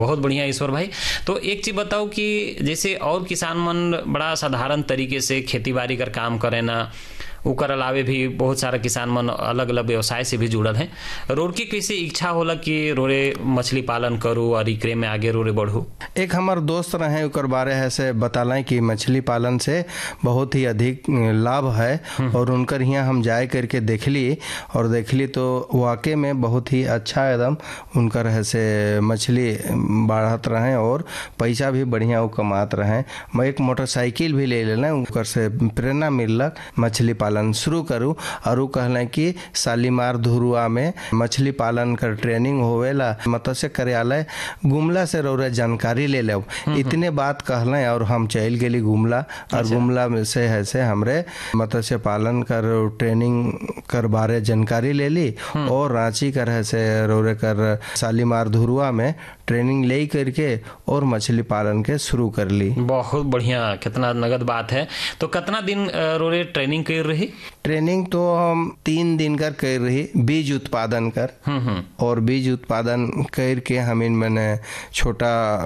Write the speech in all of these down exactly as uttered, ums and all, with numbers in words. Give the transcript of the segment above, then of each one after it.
बहुत बढ़िया ईश्वर भाई। तो एक चीज बताओ कि जैसे और किसान मन बड़ा साधारण तरीके से खेती बाड़ी कर काम करे ना, उकर अलावे भी बहुत सारा किसान मन अलग अलग व्यवसाय से भी जुड़ल हैं। रोड की कैसे इच्छा होला कि रोरे मछली पालन करूँ और इकरे में आगे रोरे बढ़ू? एक हमार दोस्त रहे उकर बारे है से बतालें कि मछली पालन से बहुत ही अधिक लाभ है, और उनकर यहाँ हम जाए करके देखली और देखली तो वाकई में बहुत ही अच्छा एकदम उनकर है से मछली बढ़त रहे और पैसा भी बढ़िया वो कमात रहे। मैं एक मोटरसाइकिल भी ले लेना, उनकर से प्रेरणा मिलक मछली पालन शुरू करूँ। और वो कहलें कि शालीमार धुरुआ में मछली पालन कर ट्रेनिंग होवेला, मत्स्य कार्यालय गुमला से रौरे जानकारी ले लो। इतने बात कहलें और हम चल गेली गुमला, और गुमला में से है से हमरे मत्स्य पालन कर ट्रेनिंग कर बारे जानकारी ले ली, और रांची कर है से रौरे कर शालीमार धुरुआ में ट्रेनिंग ले करके और मछली पालन के शुरू कर ली। बहुत बढ़िया, कितना नगद बात है। तो कितना दिन रोरे ट्रेनिंग कर रही? ट्रेनिंग तो हम तीन दिन कर कर रही, बीज उत्पादन कर, और बीज उत्पादन कर के हम इन मैंने छोटा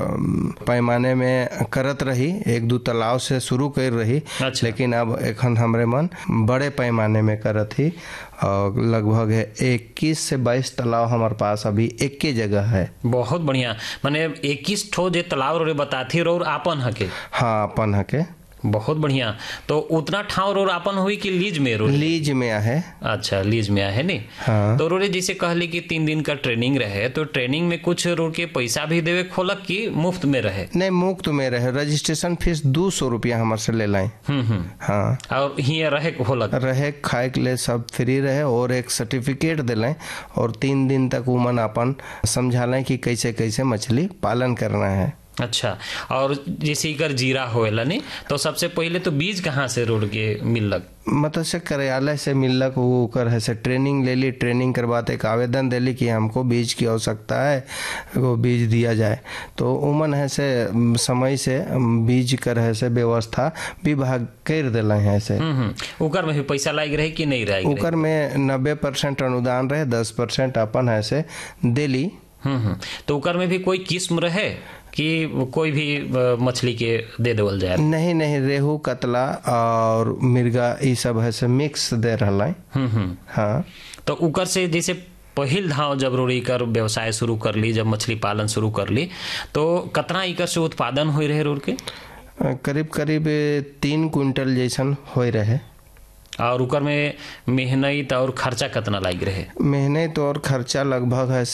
पैमाने में करत रही, एक दो तालाब से शुरू कर रही। अच्छा। लेकिन अब एखन हमरे मन बड़े पैमाने में करत ही, और लगभग है इक्कीस से बाईस तालाब हमारे पास अभी एक के जगह है। बहुत बढ़िया, माने इक्कीस ठो जे तालाब रे बताथी रोर आपन हके? हाँ, आपन हके। बहुत बढ़िया। तो उतना ठाव रोर आपन हुई कि लीज में? रो लीज में है। अच्छा, लीज में है नहीं। हाँ। तो रोरे जैसे कहले कि तीन दिन का ट्रेनिंग रहे, तो ट्रेनिंग में कुछ रोर के पैसा भी देवे खोलक कि मुफ्त में रहे? नहीं, मुफ्त में रहे। रजिस्ट्रेशन फीस दो सौ रुपया हमारे से ले लाए। हाँ। और हिया रहे खोलक रहे खाए के लिए सब फ्री रहे, और एक सर्टिफिकेट दिलाएं, और तीन दिन तक उमन अपन समझा लें कि कैसे कैसे मछली पालन करना है। अच्छा, और जैसे इकर जीरा होएला नहीं, तो सबसे पहले तो बीज कहाँ से रोड के मिलक? मत्स्य कार्यालय से मिलक, वो कर है से ट्रेनिंग ले ली। ट्रेनिंग के बाद एक आवेदन दे ली कि हमको बीज की आवश्यकता है, वो बीज दिया जाए। तो उमन है से समय से बीज कर है से व्यवस्था विभाग कर दिला है से। उकर में भी पैसा लाग रहे कि नहीं रहे? उकर में नब्बे परसेंट अनुदान रहे, दस परसेंट अपन है से दिली। तो उकर में भी कोई किस्म रहे कि कोई भी मछली के दे देवल जाए? नहीं नहीं, रेहू, कतला और मिर्गा ये सब है से मिक्स दे रहा है। हाँ। तो उकर से जैसे पहिल धाव जब रोड़ी कर व्यवसाय शुरू कर ली, जब मछली पालन शुरू कर ली, तो कितना इकर से उत्पादन हो रहे रोड के? करीब करीब तीन कुंटल जैसन हो रहे। और उकर में मेहनत और खर्चा कितना लाग रहे? मेहनत और खर्चा लगभग है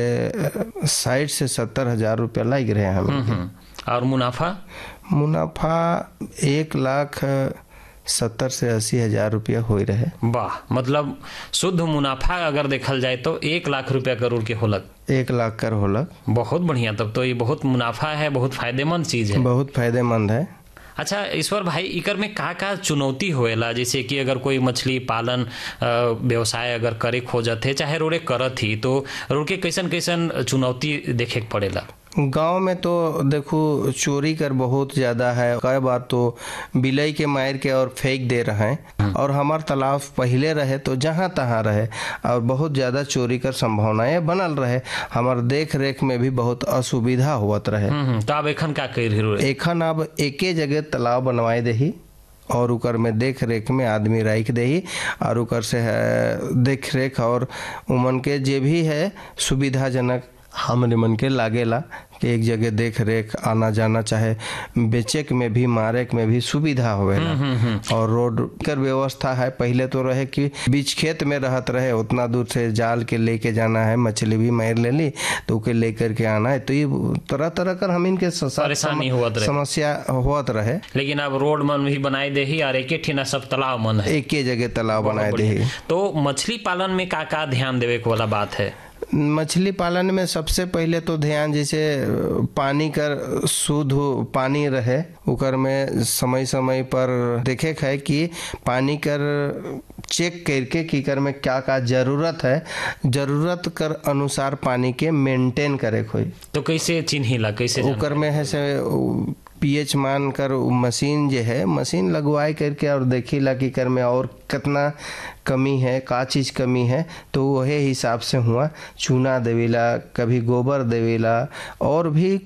से साठ से सत्तर हजार रुपया लाग रहे हैं हमें। और मुनाफा? मुनाफा एक लाख सत्तर से अस्सी हजार रुपया हो रहे। वाह, मतलब शुद्ध मुनाफा अगर देखल जाए तो एक लाख रुपया करोड़ के होलक? एक लाख कर होलक। बहुत बढ़िया, तब तो ये बहुत मुनाफा है, बहुत फायदेमंद चीज है। बहुत फायदेमंद है। अच्छा ईश्वर भाई, इकर में का का चुनौती होएला? जैसे कि अगर कोई मछली पालन व्यवसाय अगर करे खोजत है, चाहे रोड़े करत ही, तो रोड़े कैसन कैसन चुनौती देखे के पड़ेला? गांव में तो देखो चोरी कर बहुत ज्यादा है। कई बार तो बिलई के मार के और फेंक दे रहे हैं, और हमार तालाब पहले रहे तो जहां तहां रहे, और बहुत ज्यादा चोरी कर संभावनाएं बनल रहे। हमार देख रेख में भी बहुत असुविधा होत रहे। तो अब एखन का कर? एखन अब एके जगह तालाब बनवाए दही, और उकर में देख रेख में आदमी रख दही, और उकर से देख रेख और उमन के जे भी है सुविधाजनक हमरे मन के लागेला कि एक जगह देख रेख आना जाना, चाहे बेचे में भी मारे में भी सुविधा होवेला। और रोड कर व्यवस्था है। पहले तो रहे कि बीच खेत में रहत रहे, उतना दूर से जाल के लेके जाना है, मछली भी मार ले ली तो उके लेकर के आना है, तो ये तरह तरह कर हम इनके परेशानी हुआ समस्या होत रहे। लेकिन अब रोड मन भी बनाए दे ही, और एक ठिना सब तालाब मन है, एक जगह तालाब बनाए दे ही। तो मछली पालन में का का ध्यान देवे वाला बात है? मछली पालन में सबसे पहले तो ध्यान, जैसे पानी कर शुद्ध पानी रहे, उकर में समय समय पर देखे है कि पानी कर चेक करके कि कर में क्या क्या जरूरत है, जरूरत कर अनुसार पानी के मेंटेन करे कोई। तो कैसे चिन्हिला, कैसे उकर में है से पीएच मान कर मशीन जो है मशीन लगवाए करके और देखिला कि कर में और कितना कमी है, का चीज़ कमी है, तो वही हिसाब से हुआ चूना देवेला, कभी गोबर देवेला और भी